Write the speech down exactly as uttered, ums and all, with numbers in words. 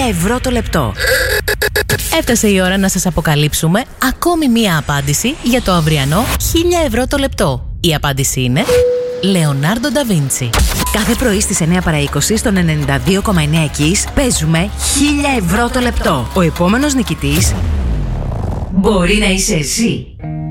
ευρώ το λεπτό. Έφτασε η ώρα να σας αποκαλύψουμε ακόμη μία απάντηση για το αυριανό χίλια ευρώ το λεπτό. Η απάντηση είναι Λεωνάρντο Νταβίντσι. Κάθε πρωί στις εννιά παρά είκοσι στον ενενήντα δύο κόμμα εννιά Kiss παίζουμε χίλια ευρώ το λεπτό. Ο επόμενος νικητής μπορεί να είσαι εσύ.